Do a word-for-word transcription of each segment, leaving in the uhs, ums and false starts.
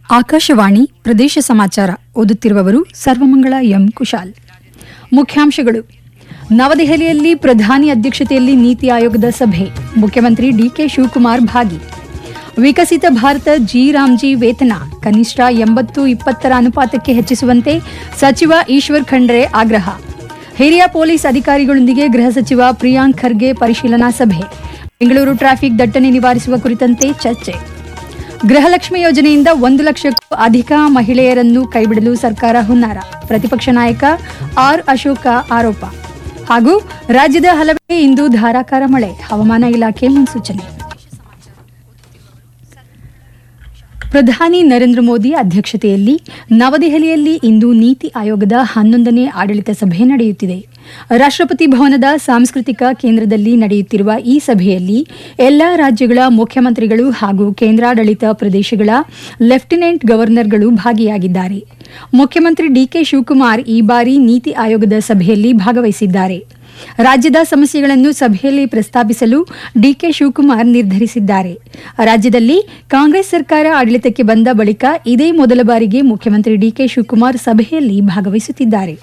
ಆಕಾಶವಾಣಿ ಪ್ರದೇಶ ಸಮಾಚಾರ ಓದುತ್ತಿರುವವರು ಸರ್ವಮಂಗಳ ಎಂ ಕುಶಾಲ್. ಮುಖ್ಯಾಂಶಗಳು. ನವದೆಹಲಿಯಲ್ಲಿ ಪ್ರಧಾನಿ ಅಧ್ಯಕ್ಷತೆಯಲ್ಲಿ ನೀತಿ ಆಯೋಗದ ಸಭೆ, ಮುಖ್ಯಮಂತ್ರಿ ಡಿಕೆ ಶಿವಕುಮಾರ್ ಭಾಗಿ. ವಿಕಸಿತ ಭಾರತ ಜಿ ರಾಮ್ಜಿ ವೇತನ ಕನಿಷ್ಠ ಎಂಬತ್ತು ಇಪ್ಪತ್ತರ ಅನುಪಾತಕ್ಕೆ ಹೆಚ್ಚಿಸುವಂತೆ ಸಚಿವ ಈಶ್ವರ್ ಖಂಡ್ರೆ ಆಗ್ರಹ. ಹಿರಿಯ ಪೊಲೀಸ್ ಅಧಿಕಾರಿಗಳೊಂದಿಗೆ ಗೃಹ ಸಚಿವ ಪ್ರಿಯಾಂಕ್ ಖರ್ಗೆ ಪರಿಶೀಲನಾ ಸಭೆ. ಬೆಂಗಳೂರು ಟ್ರಾಫಿಕ್ ದಟ್ಟಣೆ ನಿವಾರಿಸುವ ಕುರಿತಂತೆ ಚರ್ಚೆ. ಗೃಹಲಕ್ಷ್ಮಿ ಯೋಜನೆಯಿಂದ ಒಂದು ಲಕ್ಷಕ್ಕೂ ಅಧಿಕ ಮಹಿಳೆಯರನ್ನು ಕೈಬಿಡಲು ಸರ್ಕಾರ ಹುನ್ನಾರ, ಪ್ರತಿಪಕ್ಷ ನಾಯಕ ಆರ್ ಅಶೋಕ ಆರೋಪ. ಹಾಗೂ ರಾಜ್ಯದ ಹಲವೆಡೆ ಇಂದು ಧಾರಾಕಾರ ಮಳೆ, ಹವಾಮಾನ ಇಲಾಖೆ ಮುನ್ಸೂಚನೆ. ಪ್ರಧಾನಿ ನರೇಂದ್ರ ಮೋದಿ ಅಧ್ಯಕ್ಷತೆಯಲ್ಲಿ ನವದೆಹಲಿಯಲ್ಲಿ ಇಂದು ನೀತಿ ಆಯೋಗದ ಹನ್ನೊಂದನೇ ಆಡಳಿತ ಸಭೆ ನಡೆಯುತ್ತಿದೆ. ರಾಷ್ಟ್ರಪತಿ ಭವನದ ಸಾಂಸ್ಕೃತಿಕ ಕೇಂದ್ರದಲ್ಲಿ ನಡೆಯುತ್ತಿರುವ ಈ ಸಭೆಯಲ್ಲಿ ಎಲ್ಲಾ ರಾಜ್ಯಗಳ ಮುಖ್ಯಮಂತ್ರಿಗಳು ಹಾಗೂ ಕೇಂದ್ರಾಡಳಿತ ಪ್ರದೇಶಗಳ ಲೆಫ್ಟಿನೆಂಟ್ ಗವರ್ನರ್ಗಳು ಭಾಗಿಯಾಗಿದ್ದಾರೆ. ಮುಖ್ಯಮಂತ್ರಿ ಡಿಕೆ ಶಿವಕುಮಾರ್ ಈ ಬಾರಿ ನೀತಿ ಆಯೋಗದ ಸಭೆಯಲ್ಲಿ ಭಾಗವಹಿಸಿದ್ದಾರೆ. ರಾಜ್ಯದ ಸಮಸ್ಯೆಗಳನ್ನು ಸಭೆಯಲ್ಲಿ ಪ್ರಸ್ತಾಪಿಸಲು ಡಿಕೆ ಶಿವಕುಮಾರ್ ನಿರ್ಧರಿಸಿದ್ದಾರೆ. ರಾಜ್ಯದಲ್ಲಿ ಕಾಂಗ್ರೆಸ್ ಸರ್ಕಾರ ಆಡಳಿತಕ್ಕೆ ಬಂದ ಬಳಿಕ ಇದೇ ಮೊದಲ ಬಾರಿಗೆ ಮುಖ್ಯಮಂತ್ರಿ ಡಿಕೆ ಶಿವಕುಮಾರ್ ಸಭೆಯಲ್ಲಿ ಭಾಗವಹಿಸುತ್ತಿದ್ದಾರೆ.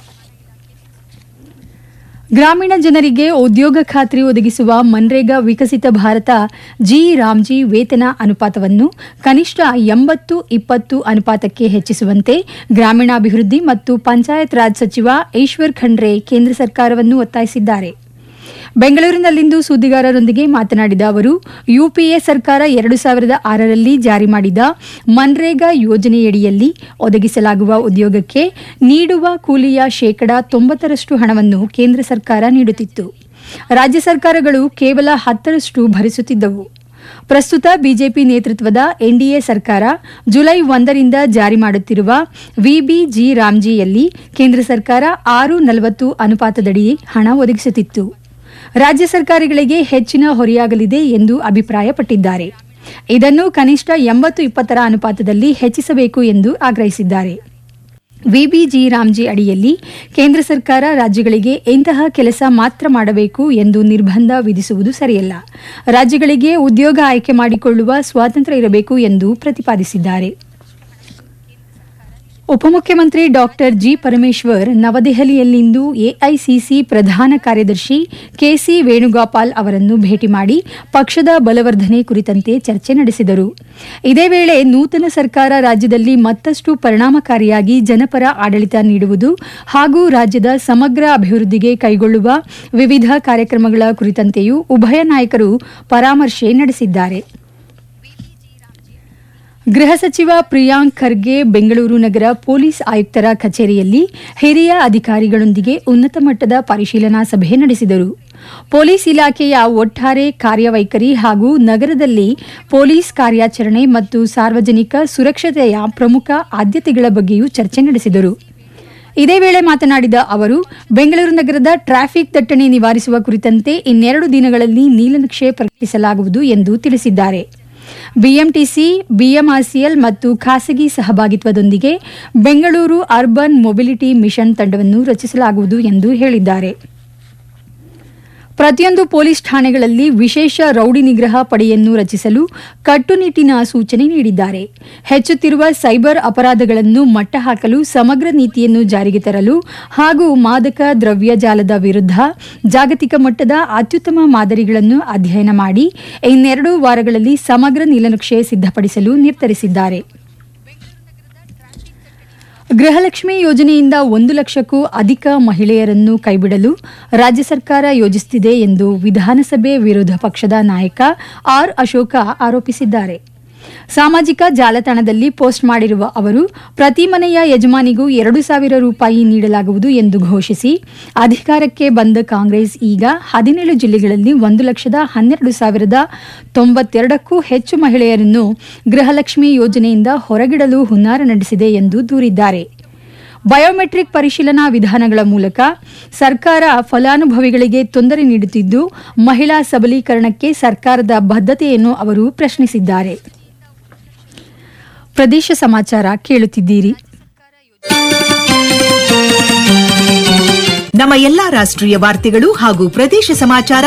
ಗ್ರಾಮೀಣ ಜನರಿಗೆ ಉದ್ಯೋಗ ಖಾತ್ರಿ ಒದಗಿಸುವ ಮನ್ರೇಗಾ ವಿಕಸಿತ ಭಾರತ ಜಿ ರಾಮ್ಜಿ ವೇತನ ಅನುಪಾತವನ್ನು ಕನಿಷ್ಠ ಎಂಬತ್ತು ಇಪ್ಪತ್ತು ಅನುಪಾತಕ್ಕೆ ಹೆಚ್ಚಿಸುವಂತೆ ಗ್ರಾಮೀಣಾಭಿವೃದ್ಧಿ ಮತ್ತು ಪಂಚಾಯತ್ ರಾಜ್ ಸಚಿವ ಈಶ್ವರ್ ಖಂಡ್ರೆ ಕೇಂದ್ರ ಸರ್ಕಾರವನ್ನು ಒತ್ತಾಯಿಸಿದ್ದಾರೆ. ಬೆಂಗಳೂರಿನಲ್ಲಿಂದು ಸುದ್ದಿಗಾರರೊಂದಿಗೆ ಮಾತನಾಡಿದ ಅವರು, ಯುಪಿಎ ಸರ್ಕಾರ ಎರಡು ಸಾವಿರದ ಆರರಲ್ಲಿ ಜಾರಿ ಮಾಡಿದ ಮನ್ರೇಗಾ ಯೋಜನೆಯಡಿಯಲ್ಲಿ ಒದಗಿಸಲಾಗುವ ಉದ್ಯೋಗಕ್ಕೆ ನೀಡುವ ಕೂಲಿಯ ಶೇಕಡಾ ತೊಂಬತ್ತರಷ್ಟು ಹಣವನ್ನು ಕೇಂದ್ರ ಸರ್ಕಾರ ನೀಡುತ್ತಿತ್ತು. ರಾಜ್ಯ ಸರ್ಕಾರಗಳು ಕೇವಲ ಹತ್ತರಷ್ಟು ಭರಿಸುತ್ತಿದ್ದವು. ಪ್ರಸ್ತುತ ಬಿಜೆಪಿ ನೇತೃತ್ವದ ಎನ್ಡಿಎ ಸರ್ಕಾರ ಜುಲೈ ಒಂದರಿಂದ ಜಾರಿ ಮಾಡುತ್ತಿರುವ ವಿಬಿಜಿ ರಾಮ್ಜಿಯಲ್ಲಿ ಕೇಂದ್ರ ಸರ್ಕಾರ ಆರು ನಲವತ್ತು ಅನುಪಾತದಡಿ ಹಣ ಒದಗಿಸುತ್ತಿತ್ತು. ರಾಜ್ಯ ಸರ್ಕಾರಗಳಿಗೆ ಹೆಚ್ಚಿನ ಹೊರೆಯಾಗಲಿದೆ ಎಂದು ಅಭಿಪ್ರಾಯಪಟ್ಟಿದ್ದಾರೆ. ಇದನ್ನು ಕನಿಷ್ಠ ಎಂಬತ್ತು ಇಪ್ಪತ್ತರ ಅನುಪಾತದಲ್ಲಿ ಹೆಚ್ಚಿಸಬೇಕು ಎಂದು ಆಗ್ರಹಿಸಿದ್ದಾರೆ. ವಿಬಿಜಿ ರಾಮ್ಜಿ ಅಡಿಯಲ್ಲಿ ಕೇಂದ್ರ ಸರ್ಕಾರ ರಾಜ್ಯಗಳಿಗೆ ಇಂತಹ ಕೆಲಸ ಮಾತ್ರ ಮಾಡಬೇಕು ಎಂದು ನಿರ್ಬಂಧ ವಿಧಿಸುವುದು ಸರಿಯಲ್ಲ. ರಾಜ್ಯಗಳಿಗೆ ಉದ್ಯೋಗ ಆಯ್ಕೆ ಮಾಡಿಕೊಳ್ಳುವ ಸ್ವಾತಂತ್ರ್ಯ ಇರಬೇಕು ಎಂದು ಪ್ರತಿಪಾದಿಸಿದ್ದಾರೆ. ಉಪಮುಖ್ಯಮಂತ್ರಿ ಡಾಕ್ಟರ್ ಜಿ ಪರಮೇಶ್ವರ್ ನವದೆಹಲಿಯಲ್ಲಿಂದು ಎಐಸಿಸಿ ಪ್ರಧಾನ ಕಾರ್ಯದರ್ಶಿ ಕೆಸಿ ವೇಣುಗೋಪಾಲ್ ಅವರನ್ನು ಭೇಟಿ ಮಾಡಿ ಪಕ್ಷದ ಬಲವರ್ಧನೆ ಕುರಿತಂತೆ ಚರ್ಚೆ ನಡೆಸಿದರು. ಇದೇ ವೇಳೆ ನೂತನ ಸರ್ಕಾರ ರಾಜ್ಯದಲ್ಲಿ ಮತ್ತಷ್ಟು ಪರಿಣಾಮಕಾರಿಯಾಗಿ ಜನಪರ ಆಡಳಿತ ನೀಡುವುದು ಹಾಗೂ ರಾಜ್ಯದ ಸಮಗ್ರ ಅಭಿವೃದ್ಧಿಗೆ ಕೈಗೊಳ್ಳುವ ವಿವಿಧ ಕಾರ್ಯಕ್ರಮಗಳ ಕುರಿತಂತೆಯೂ ಉಭಯ ನಾಯಕರು ಪರಾಮರ್ಶೆ ನಡೆಸಿದ್ದಾರೆ. ಗೃಹ ಸಚಿವ ಪ್ರಿಯಾಂಕ್ ಖರ್ಗೆ ಬೆಂಗಳೂರು ನಗರ ಪೊಲೀಸ್ ಆಯುಕ್ತರ ಕಚೇರಿಯಲ್ಲಿ ಹಿರಿಯ ಅಧಿಕಾರಿಗಳೊಂದಿಗೆ ಉನ್ನತ ಮಟ್ಟದ ಪರಿಶೀಲನಾ ಸಭೆ ನಡೆಸಿದರು. ಪೊಲೀಸ್ ಇಲಾಖೆಯ ಒಟ್ಟಾರೆ ಕಾರ್ಯವೈಖರಿ ಹಾಗೂ ನಗರದಲ್ಲಿ ಪೊಲೀಸ್ ಕಾರ್ಯಾಚರಣೆ ಮತ್ತು ಸಾರ್ವಜನಿಕ ಸುರಕ್ಷತೆಯ ಪ್ರಮುಖ ಆದ್ಯತೆಗಳ ಬಗ್ಗೆಯೂ ಚರ್ಚೆ ನಡೆಸಿದರು. ಇದೇ ವೇಳೆ ಮಾತನಾಡಿದ ಅವರು, ಬೆಂಗಳೂರು ನಗರದ ಟ್ರಾಫಿಕ್ ದಟ್ಟಣೆ ನಿವಾರಿಸುವ ಕುರಿತಂತೆ ಇನ್ನೆರಡು ದಿನಗಳಲ್ಲಿ ನೀಲನಕ್ಷೆ ಪ್ರಕಟಿಸಲಾಗುವುದು ಎಂದು ತಿಳಿಸಿದ್ದಾರೆ. ಬಿಎಂಟಿಸಿ, ಬಿಎಂಆರ್ಸಿಎಲ್ ಮತ್ತು ಖಾಸಗಿ ಸಹಭಾಗಿತ್ವದೊಂದಿಗೆ ಬೆಂಗಳೂರು ಅರ್ಬನ್ ಮೊಬಿಲಿಟಿ ಮಿಷನ್ ತಂಡವನ್ನು ರಚಿಸಲಾಗುವುದು ಎಂದು ಹೇಳಿದ್ದಾರೆ. ಪ್ರತಿಯೊಂದು ಪೊಲೀಸ್ ಠಾಣೆಗಳಲ್ಲಿ ವಿಶೇಷ ರೌಡಿ ನಿಗ್ರಹ ಪಡೆಯನ್ನು ರಚಿಸಲು ಕಟ್ಟುನಿಟ್ಟಿನ ಸೂಚನೆ ನೀಡಿದ್ದಾರೆ. ಹೆಚ್ಚುತ್ತಿರುವ ಸೈಬರ್ ಅಪರಾಧಗಳನ್ನು ಮಟ್ಟಹಾಕಲು ಸಮಗ್ರ ನೀತಿಯನ್ನು ಜಾರಿಗೆ ತರಲು ಹಾಗೂ ಮಾದಕ ದ್ರವ್ಯ ಜಾಲದ ವಿರುದ್ಧ ಜಾಗತಿಕ ಮಟ್ಟದ ಅತ್ಯುತ್ತಮ ಮಾದರಿಗಳನ್ನು ಅಧ್ಯಯನ ಮಾಡಿ ಇನ್ನೆರಡು ವಾರಗಳಲ್ಲಿ ಸಮಗ್ರ ನೀಲನಕ್ಷೆ ಸಿದ್ಧಪಡಿಸಲು ನಿರ್ಧರಿಸಿದ್ದಾರೆ. ಗೃಹಲಕ್ಷ್ಮಿ ಯೋಜನೆಯಿಂದ ಒಂದು ಲಕ್ಷಕ್ಕೂ ಅಧಿಕ ಮಹಿಳೆಯರನ್ನು ಕೈಬಿಡಲು ರಾಜ್ಯ ಸರ್ಕಾರ ಯೋಜಿಸುತ್ತಿದೆ ಎಂದು ವಿಧಾನಸಭೆ ವಿರೋಧ ಪಕ್ಷದ ನಾಯಕ ಆರ್ ಅಶೋಕ ಆರೋಪಿಸಿದ್ದಾರೆ. ಸಾಮಾಜಿಕ ಜಾಲತಾಣದಲ್ಲಿ ಪೋಸ್ಟ್ ಮಾಡಿರುವ ಅವರು, ಪ್ರತಿ ಮನೆಯ ಯಜಮಾನಿಗೂ ಎರಡು ಸಾವಿರ ರೂಪಾಯಿ ನೀಡಲಾಗುವುದು ಎಂದು ಘೋಷಿಸಿ ಅಧಿಕಾರಕ್ಕೆ ಬಂದ ಕಾಂಗ್ರೆಸ್ ಈಗ ಹದಿನೇಳು ಜಿಲ್ಲೆಗಳಲ್ಲಿ ಒಂದು ಲಕ್ಷದ ಹನ್ನೆರಡು ಸಾವಿರದ ತೊಂಬತ್ತೆರಡಕ್ಕೂ ಹೆಚ್ಚು ಮಹಿಳೆಯರನ್ನು ಗೃಹಲಕ್ಷ್ಮಿ ಯೋಜನೆಯಿಂದ ಹೊರಗಿಡಲು ಹುನ್ನಾರ ನಡೆಸಿದೆ ಎಂದು ದೂರಿದ್ದಾರೆ. ಬಯೋಮೆಟ್ರಿಕ್ ಪರಿಶೀಲನಾ ವಿಧಾನಗಳ ಮೂಲಕ ಸರ್ಕಾರ ಫಲಾನುಭವಿಗಳಿಗೆ ತೊಂದರೆ ನೀಡುತ್ತಿದ್ದು ಮಹಿಳಾ ಸಬಲೀಕರಣಕ್ಕೆ ಸರ್ಕಾರದ ಬದ್ಧತೆಯನ್ನು ಅವರು ಪ್ರಶ್ನಿಸಿದ್ದಾರೆ. ಪ್ರದೇಶ ಸಮಾಚಾರ ಕೇಳುತ್ತಿದ್ದೀರಿ. ನಮ್ಮ ಎಲ್ಲಾ ರಾಷ್ಟ್ರೀಯ ವಾರ್ತೆಗಳು ಹಾಗೂ ಪ್ರದೇಶ ಸಮಾಚಾರ